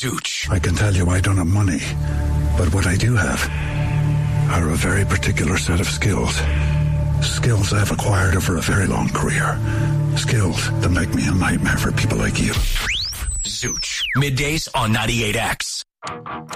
Zooch. I can tell you I don't have money, but what I do have are a very particular set of skills. Skills I've acquired over a very long career. Skills that make me a nightmare for people like you. Zooch. Middays on 98X.